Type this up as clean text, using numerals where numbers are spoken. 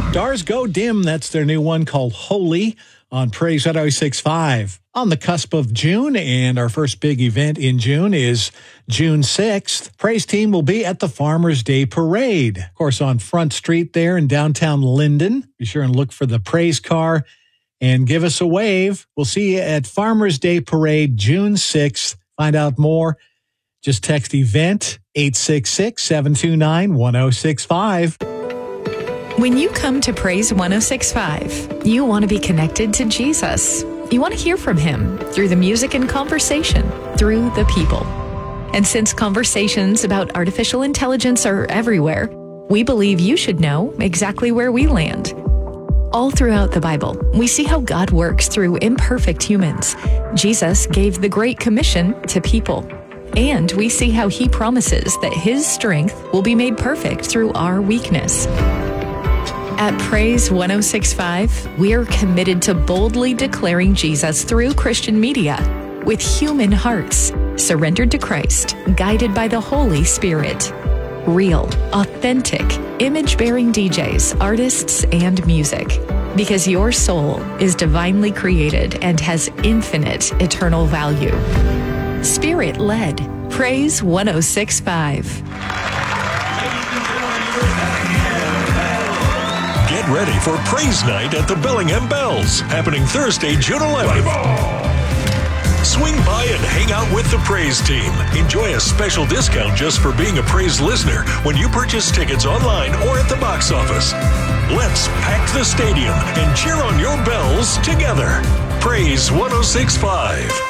Stars Go Dim, that's their new one called Holy on Praise 106.5. On the cusp of June, and our first big event in June is June 6th. Praise Team will be at the Farmers Day Parade. Of course, on Front Street there in downtown Linden. Be sure and look for the Praise car and give us a wave. We'll see you at Farmers Day Parade June 6th. Find out more. Just text EVENT 866-729-1065. When you come to Praise 106.5, you want to be connected to Jesus. You want to hear from him through the music and conversation, through the people. And since conversations about artificial intelligence are everywhere, we believe you should know exactly where we land. All throughout the Bible, we see how God works through imperfect humans. Jesus gave the Great Commission to people. And we see how he promises that his strength will be made perfect through our weakness. At Praise 106.5, we're committed to boldly declaring Jesus through Christian media with human hearts, surrendered to Christ, guided by the Holy Spirit. Real, authentic, image-bearing DJs, artists, and music. Because your soul is divinely created and has infinite eternal value. Spirit-led, Praise 106.5. Get ready for Praise Night at the Bellingham Bells, happening Thursday, June 11th. Swing by and hang out with the Praise Team. Enjoy a special discount just for being a Praise listener when you purchase tickets online or at the box office. Let's pack the stadium and cheer on your bells together. Praise 106.5.